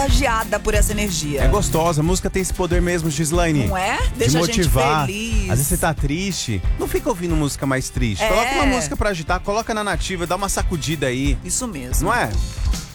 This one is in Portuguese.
contagiada por essa energia. É gostosa, a música tem esse poder mesmo, Gislaine. Não é? De Deixa motivar. a gente feliz. Às vezes você tá triste, não fica ouvindo música mais triste. Coloca uma música pra agitar, coloca na nativa, dá uma sacudida aí. Isso mesmo. Não é?